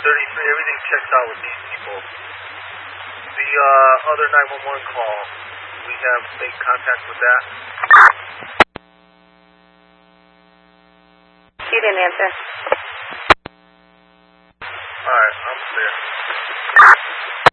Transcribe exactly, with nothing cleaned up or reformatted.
thirty-three, everything checks out with these people. The uh, other nine one one call, we have made contact with that. She didn't answer. Alright, I'm clear.